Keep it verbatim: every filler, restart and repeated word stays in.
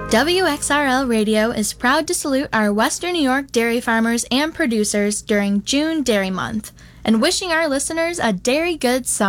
W X R L Radio is proud to salute our Western New York dairy farmers and producers during June Dairy Month, and wishing our listeners a dairy good summer.